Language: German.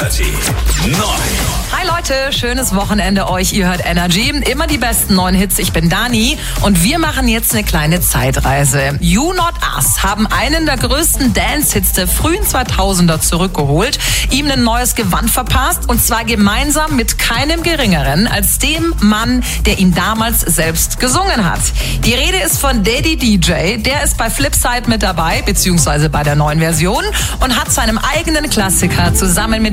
Energy. Neu. Hi Leute, schönes Wochenende euch. Ihr hört Energy. Immer die besten neuen Hits. Ich bin Dani und wir machen jetzt eine kleine Zeitreise. You Not Us haben einen der größten Dance-Hits der frühen 2000er zurückgeholt, ihm ein neues Gewand verpasst und zwar gemeinsam mit keinem Geringeren als dem Mann, der ihn damals selbst gesungen hat. Die Rede ist von Daddy DJ. Der ist bei Flipside mit dabei, beziehungsweise bei der neuen Version und hat seinem eigenen Klassiker zusammen mit